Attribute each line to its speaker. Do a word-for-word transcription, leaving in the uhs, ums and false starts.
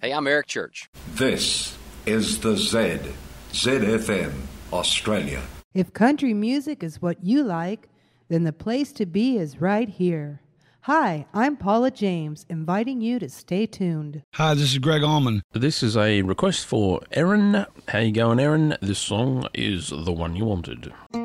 Speaker 1: Hey, I'm Eric Church.
Speaker 2: This is the Z, Z F M, Australia.
Speaker 3: If country music is what you like, then the place to be is right here. Hi, I'm Paula James, inviting you to stay tuned.
Speaker 4: Hi, this is Greg Allman.
Speaker 5: This is a request for Erin. How you going, Erin? This song is The One You Wanted.